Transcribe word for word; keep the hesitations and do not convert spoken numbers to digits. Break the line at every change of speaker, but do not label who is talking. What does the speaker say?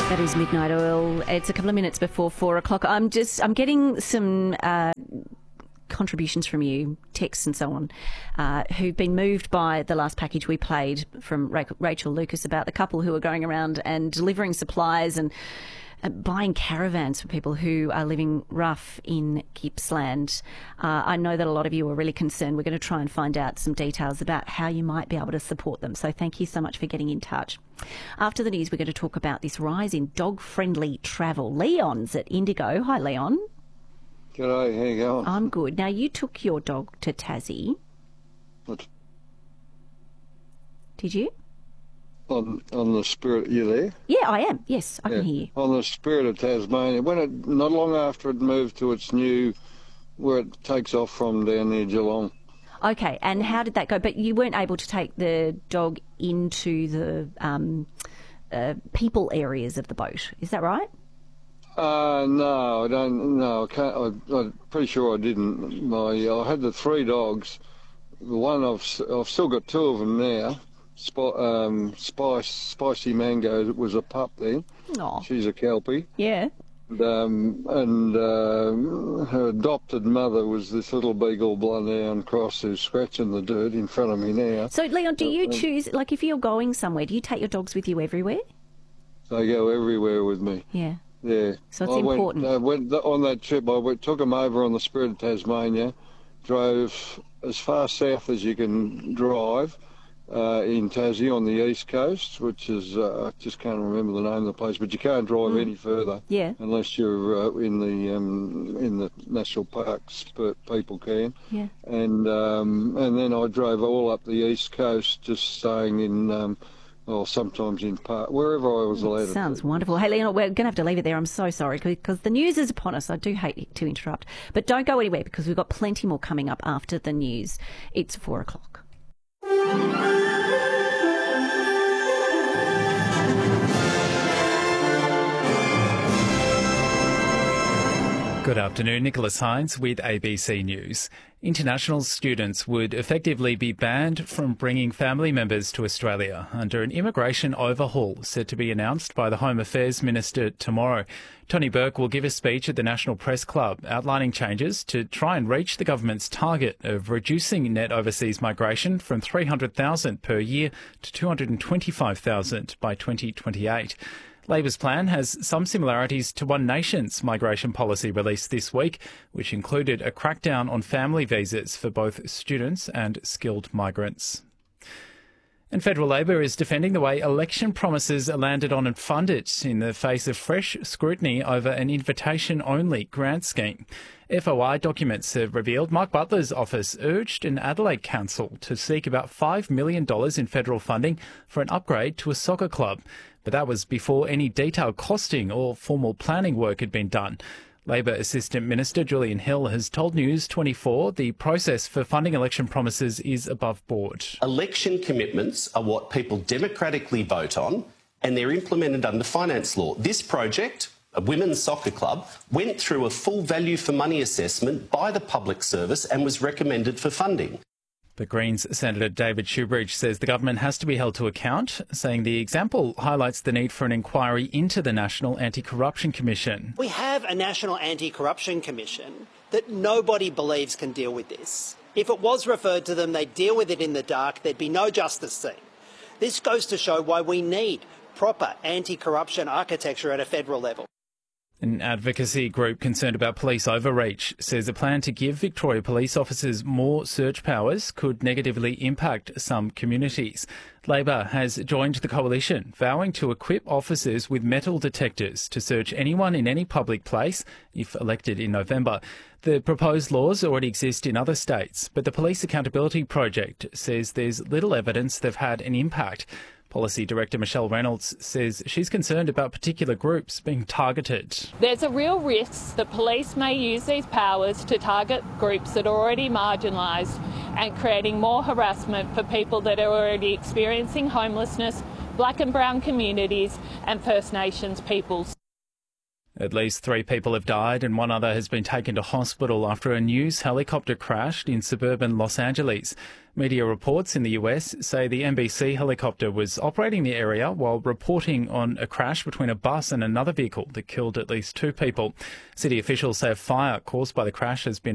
That is Midnight Oil. It's a couple of minutes before four o'clock. I'm just, I'm getting some uh, contributions from you, texts and so on, uh, who've been moved by the last package we played from Ra- Rachel Lucas about the couple who are going around and delivering supplies and uh, buying caravans for people who are living rough in Gippsland. Uh, I know that a lot of you are really concerned. We're going to try and find out some details about how you might be able to support them. So thank you so much for getting in touch. After the news, we're going to talk about this rise in dog-friendly travel. Leon's at Indigo. Hi, Leon.
G'day, how you going?
I'm good. Now, you took your dog to Tassie.
What?
Did you?
On on the Spirit, you there?
Yeah, I am. Yes, I
yeah.
can hear you.
On the Spirit of Tasmania. When it, not long after it moved to its new, where it takes off from down near Geelong.
Okay, and how did that go? But you weren't able to take the dog into the um, uh, people areas of the boat, is that right?
Uh, no, I don't. No, I can't. I, I'm pretty sure I didn't. My, I had the three dogs. The one I've I've still got two of them now. Sp- um, Spice Spicy Mango was a pup then.
Aw.
She's a Kelpie.
Yeah.
And, um, and uh, her adopted mother was this little beagle Bloodhound Cross who's scratching the dirt in front of me now.
So, Leon, do you choose, like if you're going somewhere, do you take your dogs with you everywhere?
They go everywhere with me.
Yeah.
Yeah.
So it's
I
important.
Went, I went on that trip. I went, took them over on the Spirit of Tasmania, drove as far south as you can drive uh, in Tassie on the east coast, which is, uh, I just can't remember the name of the place, but you can't drive mm. any further
yeah.
unless you're uh, in the um, in the national parks, but people can.
Yeah. And
um, and then I drove all up the east coast, just staying in. Um, Or sometimes in part, wherever I was allowed.
Sounds
to.
wonderful. Hey, Leon, we're going to have to leave it there. I'm so sorry because the news is upon us. I do hate to interrupt. But don't go anywhere because we've got plenty more coming up after the news. It's four o'clock.
Good afternoon, Nicholas Hines with A B C News. International students would effectively be banned from bringing family members to Australia under an immigration overhaul set to be announced by the Home Affairs Minister tomorrow. Tony Burke will give a speech at the National Press Club outlining changes to try and reach the government's target of reducing net overseas migration from three hundred thousand per year to two hundred twenty-five thousand by twenty twenty-eight. Labor's plan has some similarities to One Nation's migration policy released this week, which included a crackdown on family visas for both students and skilled migrants. And Federal Labor is defending the way election promises are landed on and funded in the face of fresh scrutiny over an invitation-only grant scheme. F O I documents have revealed Mark Butler's office urged an Adelaide council to seek about five million dollars in federal funding for an upgrade to a soccer club. But that was before any detailed costing or formal planning work had been done. Labor Assistant Minister Julian Hill has told News twenty-four the process for funding election promises is above board.
Election commitments are what people democratically vote on and they're implemented under finance law. This project, a women's soccer club, went through a full value for money assessment by the public service and was recommended for funding.
The Greens Senator David Shoebridge says the government has to be held to account, saying the example highlights the need for an inquiry into the National Anti-Corruption Commission.
We have a National Anti-Corruption Commission that nobody believes can deal with this. If it was referred to them, they'd deal with it in the dark, there'd be no justice seen. This goes to show why we need proper anti-corruption architecture at a federal level.
An advocacy group concerned about police overreach says a plan to give Victoria police officers more search powers could negatively impact some communities. Labor has joined the coalition, vowing to equip officers with metal detectors to search anyone in any public place if elected in November. The proposed laws already exist in other states, but the Police Accountability Project says there's little evidence they've had an impact. Policy Director Michelle Reynolds says she's concerned about particular groups being targeted.
There's a real risk that police may use these powers to target groups that are already marginalised and creating more harassment for people that are already experiencing homelessness, black and brown communities and First Nations peoples.
At least three people have died and one other has been taken to hospital after a news helicopter crashed in suburban Los Angeles. Media reports in the U S say the N B C helicopter was operating the area while reporting on a crash between a bus and another vehicle that killed at least two people. City officials say a fire caused by the crash has been